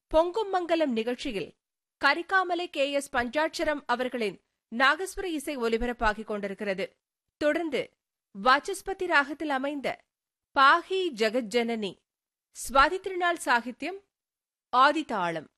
பொங்கும் மங்கலம் நிகழ்ச்சியில் கரிகாமலை கே.எஸ். பஞ்சாட்சரம் அவர்களின் நாகஸ்வர இசை ஒலிபரப்பாகிக் கொண்டிருக்கிறது. தொடர்ந்து வாசஸ்பதி ராகத்தில் அமைந்த பாஹி ஜகஜ்ஜனனி, சுவாதி திருநாள் சாகித்யம், ஆதிதாளம்.